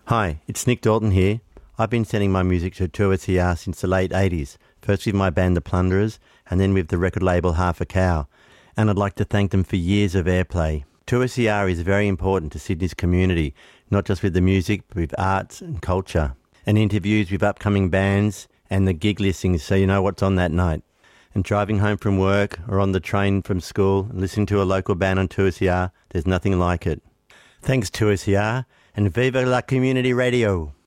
Hi, it's Nick Dalton here. I've been sending my music to 2SER since the late 80s, first with my band The Plunderers and then with the record label Half a Cow, and I'd like to thank them for years of airplay. 2SER is very important to Sydney's community, not just with the music, but with arts and culture, and interviews with upcoming bands and the gig listings so you know what's on that night. And driving home from work or on the train from school and listening to a local band on 2SER, there's nothing like it. Thanks 2SER, and viva la community radio.